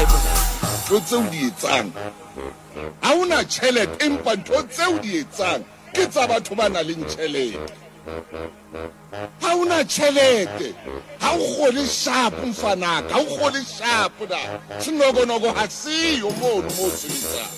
maemo ntho tseo di etsang ha una tjhelete empa ntho tseo di etsang ke tsa batho ba nang le tjhelete ha una tjhelete ha o kgole sharp mfanaka ha o kgole sharp da sinokonogo ha siyo mono mo sebetsang